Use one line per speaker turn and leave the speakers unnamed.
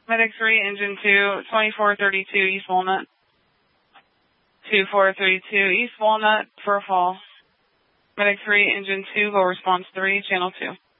Medic 3, Engine 2, 2432 East Walnut. 2432 East Walnut for a fall. Medic 3, Engine 2, go response 3, Channel 2.